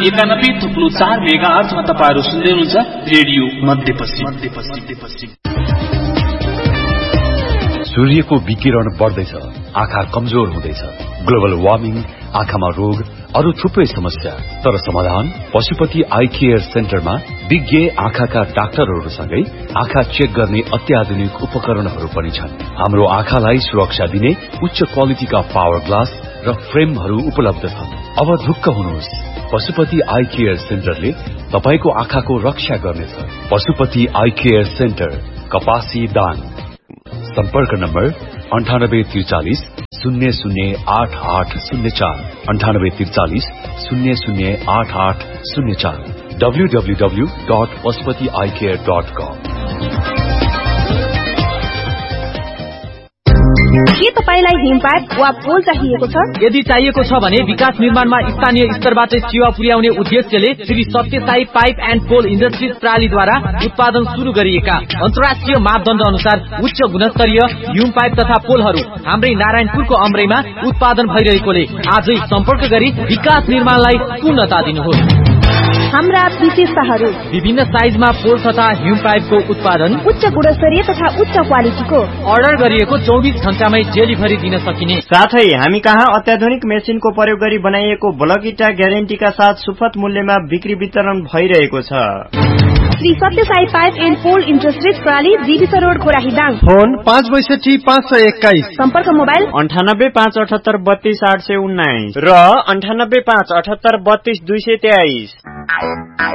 91.4 मेगाहर्जमा तपाईहरु सुन्दै हुनुहुन्छ रेडियो मध्यपश्चिम। सूर्यको विकिरण बढ्दैछ, आँखा कमजोर हुँदैछ, ग्लोबल वार्मिङ, आँखामा रोग, अरु थुप्रै समस्या। तर समाधान पशुपति आई केयर सेन्टरमा विज्ञ आँखाका डाक्टरहरूसँगै आँखा चेक गर्ने अत्याधुनिक उपकरणहरू पनि छन्। हाम्रो आँखालाई सुरक्षा दिने उच्च क्वालिटीका पावर ग्लास र फ्रेमहरू उपलब्ध छन्। अब ढुक्क हुनुहोस्, पशुपति आई केयर सेन्टरले तपाईको आँखाको रक्षा गर्नेछ। पशुपति आई केयर सेन्टर, कपासी दाङ। सम्पर्क नम्बर 9843 008804 9843 008804 www.pashupatieyecare.com। के तपाईलाई हिमपाइप वा पोल चाहिएको छ? यदि चाहिएको छ भने विकास निर्माणमा स्थानीय स्तरबाट सेवा पुर्याउने उद्देश्यले श्री सत्य Sai pipe and pole industries प्रालीद्वारा उत्पादन शुरू गरिएका अन्तर्राष्ट्रिय मापदण्ड अनुसार उच्च गुणस्तरीय हिम पाइप तथा पोलहरू हाम्रै नारायणपुरको अमरैमा उत्पादन भइरहेकोले आजै सम्पर्क गरी विकास निर्माणलाई पूर्णता दिनुहोस्। हाम्रा विशेषताहरू: विभिन्न साइजमा पोल तथा हिम पाइपको उत्पादन, उच्च गुणस्तरीय तथा उच्च क्वालिटीको, अर्डर गरिएको 24 घण्टामै डेलिभरी दिन सकिने, साथै हामी कहाँ अत्याधुनिक मेसिनको प्रयोग गरी बनाइएको ब्लक इटा ग्यारेन्टीका साथ सुपथ मूल्यमा बिक्री वितरण भइरहेको छ। श्री सत्य Sai pipe and pole industries प्राली, Jewish road, खोराहीदाङ। Phone 562 सम्पर्क मोबाइल 9857832819 र 9857832223।